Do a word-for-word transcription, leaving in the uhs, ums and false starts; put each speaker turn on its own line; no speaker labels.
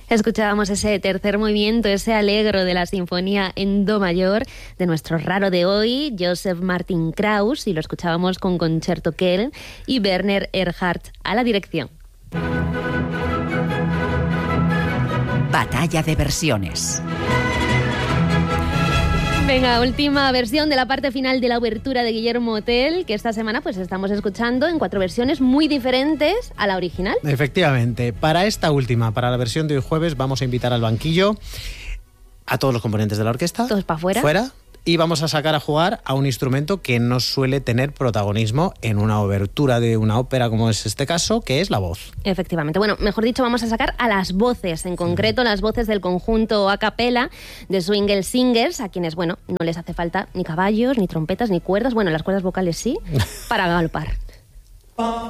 Escuchábamos ese tercer movimiento, ese allegro de la sinfonía en do mayor de nuestro raro de hoy, Joseph Martin Krauss, y lo escuchábamos con Concerto Kell y Werner Erhardt a la dirección.
Batalla de versiones.
Venga, última versión de la parte final de la obertura de Guillermo Tell, que esta semana pues estamos escuchando en cuatro versiones muy diferentes a la original.
Efectivamente, para esta última, para la versión de hoy jueves, vamos a invitar al banquillo a todos los componentes de la orquesta.
Todos para afuera.
Fuera. Y vamos a sacar a jugar a un instrumento que no suele tener protagonismo en una obertura de una ópera, como es este caso, que es la voz.
Efectivamente. Bueno, mejor dicho, vamos a sacar a las voces, en concreto las voces del conjunto a capela de Swingle Singers, a quienes, bueno, no les hace falta ni caballos, ni trompetas, ni cuerdas, bueno, las cuerdas vocales sí, para galopar.